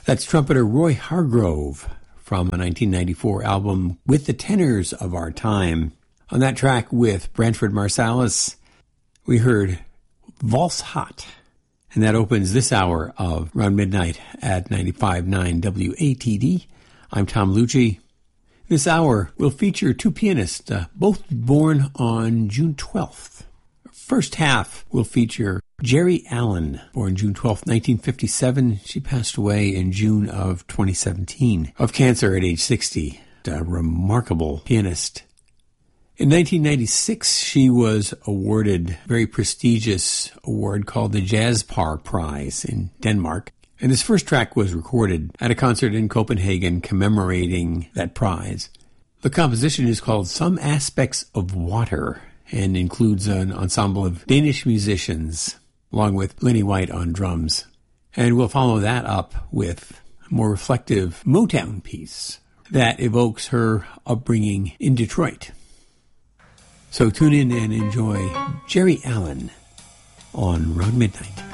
That's trumpeter Roy Hargrove from a 1994 album With the Tenors of Our Time. On that track with Branford Marsalis, we heard Valse Hot. And that opens this hour of Round Midnight at 95.9 WATD. I'm Tom Lucci. This hour will feature two pianists, both born on June 12th. First half will feature Geri Allen, born June 12th, 1957. She passed away in June of 2017 of cancer at age 60. A remarkable pianist. In 1996, she was awarded a very prestigious award called the Jazzpar Prize in Denmark. And his first track was recorded at a concert in Copenhagen commemorating that prize. The composition is called Some Aspects of Water and includes an ensemble of Danish musicians, along with Lenny White on drums. And we'll follow that up with a more reflective Motown piece that evokes her upbringing in Detroit. So tune in and enjoy Geri Allen on Round Midnight.